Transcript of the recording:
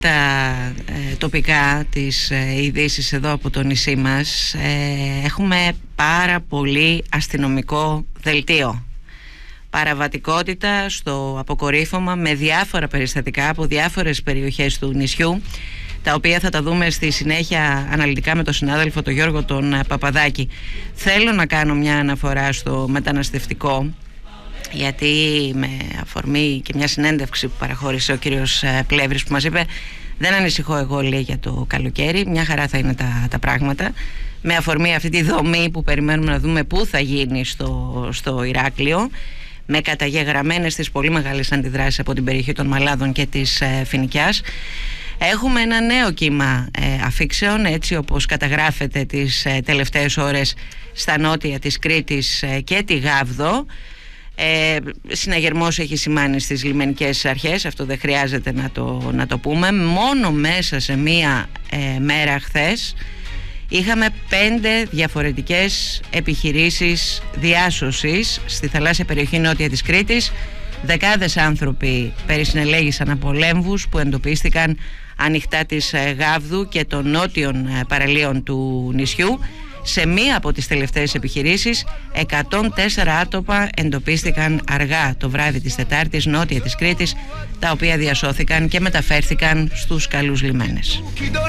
Τα τοπικά της ειδήσεις εδώ από το νησί μας έχουμε πάρα πολύ αστυνομικό δελτίο. Παραβατικότητα στο αποκορύφωμα με διάφορα περιστατικά από διάφορες περιοχές του νησιού, τα οποία θα τα δούμε στη συνέχεια αναλυτικά με τον συνάδελφο τον Γιώργο τον Παπαδάκη. Θέλω να κάνω μια αναφορά στο μεταναστευτικό, γιατί με αφορμή και μια συνέντευξη που παραχώρησε ο κύριος Πλεύρης, που μας είπε δεν ανησυχώ εγώ, λέει, για το καλοκαίρι, μια χαρά θα είναι τα πράγματα, με αφορμή αυτή τη δομή που περιμένουμε να δούμε πού θα γίνει στο Ηράκλειο, με καταγεγραμμένες τις πολύ μεγάλες αντιδράσεις από την περιοχή των Μαλάδων και της Φοινικιάς. Έχουμε ένα νέο κύμα αφήξεων, έτσι όπως καταγράφεται τις τελευταίες ώρες στα νότια της Κρήτης και τη Γάβδο. Συναγερμός έχει σημάνει στις λιμενικές αρχές, αυτό δεν χρειάζεται να το πούμε. Μόνο μέσα σε μία μέρα χθες είχαμε 5 διαφορετικές επιχειρήσεις διάσωσης στη θαλάσσια περιοχή νότια της Κρήτης. Δεκάδες άνθρωποι περισυνελέγησαν από λέμβους που εντοπίστηκαν ανοιχτά της Γάβδου και των νότιων παραλίων του νησιού. Σε μία από τις τελευταίες επιχειρήσεις 104 άτομα εντοπίστηκαν αργά το βράδυ της Τετάρτης νότια της Κρήτης, τα οποία διασώθηκαν και μεταφέρθηκαν στους καλούς λιμένες.